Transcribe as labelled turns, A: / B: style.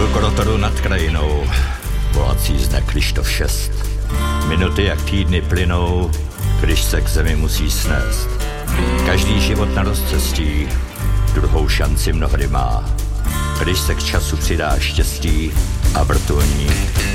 A: rotoru nad krajinou, volací zde Kryštof 6. Minuty jak týdny plynou, když se k zemi musí snést. Každý život na rozcestí druhou šanci mnohdy má, když se k času přidá štěstí a vrtulník